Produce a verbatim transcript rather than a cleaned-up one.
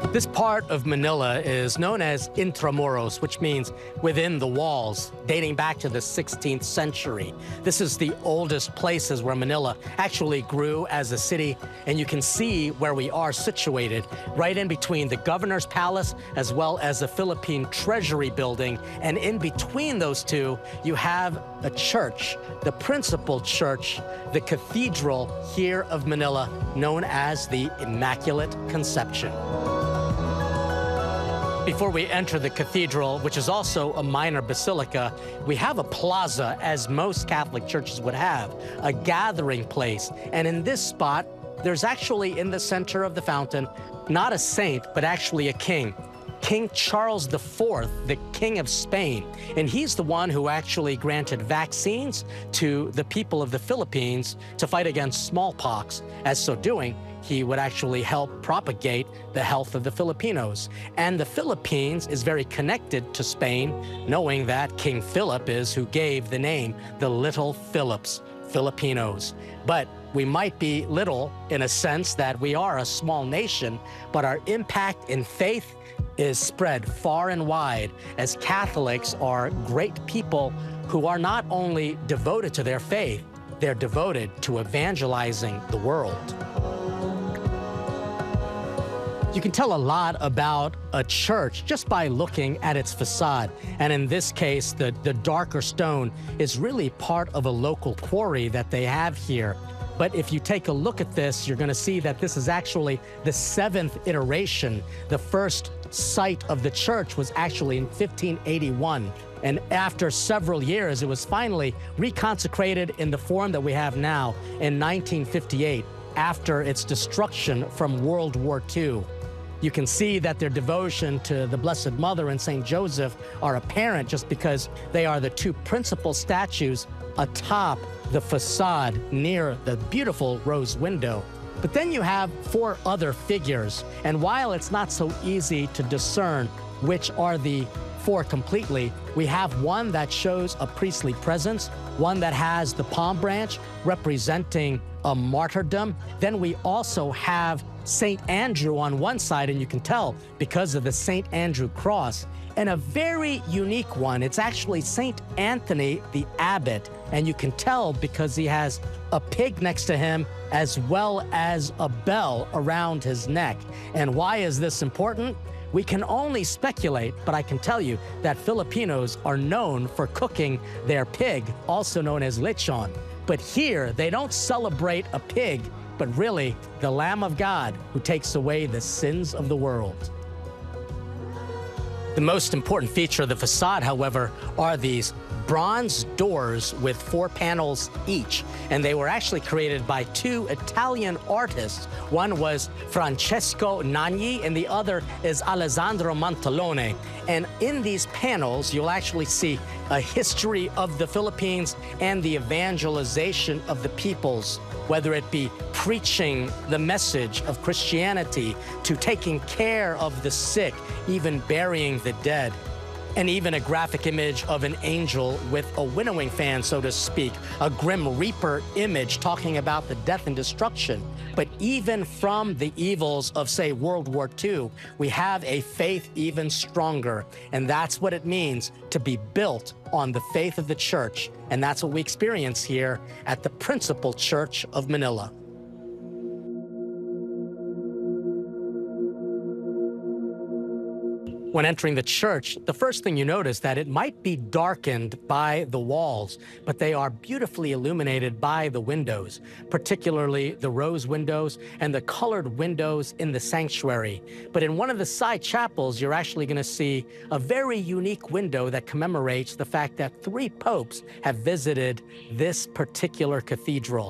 This part of Manila is known as Intramuros, which means within the walls, dating back to the sixteenth century. This is the oldest places where Manila actually grew as a city, and you can see where we are situated, right in between the governor's palace as well as the Philippine Treasury building. And in between those two, you have a church, the principal church, the cathedral here of Manila, known as the Immaculate Conception. Before we enter the cathedral, which is also a minor basilica, we have a plaza, as most Catholic churches would have, a gathering place. And in this spot, there's actually in the center of the fountain, not a saint, but actually a king. King Charles the Fourth, the King of Spain. And he's the one who actually granted vaccines to the people of the Philippines to fight against smallpox. As so doing, he would actually help propagate the health of the Filipinos. And the Philippines is very connected to Spain, knowing that King Philip is who gave the name the Little Philips, Filipinos. But we might be little in a sense that we are a small nation, but our impact in faith is spread far and wide, as Catholics are great people who are not only devoted to their faith, they're devoted to evangelizing the world. You can tell a lot about a church just by looking at its facade. And in this case, the, the darker stone is really part of a local quarry that they have here. But if you take a look at this, you're going to see that this is actually the seventh iteration. The first site of the church was actually in fifteen eighty-one. And after several years, it was finally reconsecrated in the form that we have now in nineteen fifty-eight, after its destruction from World War Two. You can see that their devotion to the Blessed Mother and Saint Joseph are apparent just because they are the two principal statues atop the facade near the beautiful rose window. But then you have four other figures, and while it's not so easy to discern which are the four completely, we have one that shows a priestly presence, one that has the palm branch representing a martyrdom. Then we also have Saint Andrew on one side, and you can tell because of the Saint Andrew cross, and a very unique one. It's actually Saint Anthony the Abbot, and you can tell because he has a pig next to him as well as a bell around his neck. And why is this important? We can only speculate, but I can tell you that Filipinos are known for cooking their pig, also known as lechon. But here, they don't celebrate a pig, but really the Lamb of God who takes away the sins of the world. The most important feature of the facade, however, are these bronze doors with four panels each, and they were actually created by two Italian artists. One was Francesco Nagni, and the other is Alessandro Mantalone. And in these panels, you'll actually see a history of the Philippines and the evangelization of the peoples, whether it be preaching the message of Christianity, to taking care of the sick, even burying the dead. And even a graphic image of an angel with a winnowing fan, so to speak, a grim reaper image talking about the death and destruction. But even from the evils of, say, World War Two, we have a faith even stronger. And that's what it means to be built on the faith of the church. And that's what we experience here at the Principal Church of Manila. When entering the church, the first thing you notice that it might be darkened by the walls, but they are beautifully illuminated by the windows, particularly the rose windows and the colored windows in the sanctuary. But in one of the side chapels, you're actually going to see a very unique window that commemorates the fact that three popes have visited this particular cathedral.